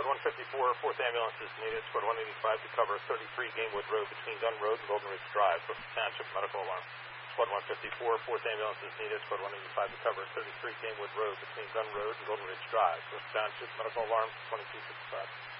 154, 4th ambulance is needed. Squad 185 to cover 33 Gamewood Road between Dunn Road and Golden Ridge Drive. Brooklyn Township, medical alarm. Squad 154, 4th ambulance is needed. Squad 185 to cover 33 Gamewood Road between Dunn Road and Golden Ridge Drive. Brooklyn Township, medical alarm, 2265.